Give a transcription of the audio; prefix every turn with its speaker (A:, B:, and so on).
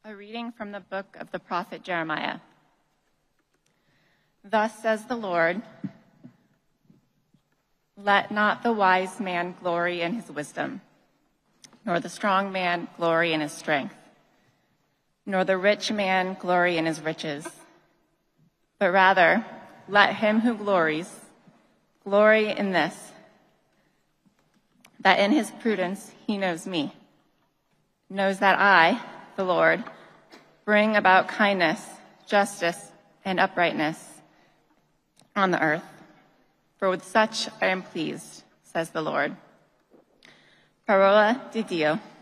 A: A reading from the book of the prophet Jeremiah. Thus says the Lord, let not the wise man glory in his wisdom, nor the strong man glory in his strength, nor the rich man glory in his riches, but rather let him who glories glory in this, that in his prudence he knows me, knows that I, the Lord, bring about kindness, justice, and uprightness on the earth. For with such I am pleased, says the Lord. Parola de Dio.